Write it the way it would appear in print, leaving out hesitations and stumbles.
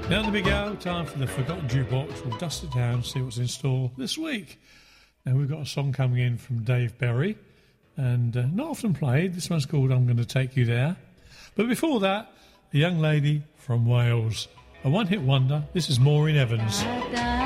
Now in the big hour, time for the Forgotten Jukebox. We'll dust it down, see what's in store this week. Now we've got a song coming in from Dave Berry, and not often played. This one's called I'm Going to Take You There. But before that, a young lady from Wales, a one-hit wonder. This is Maureen Evans.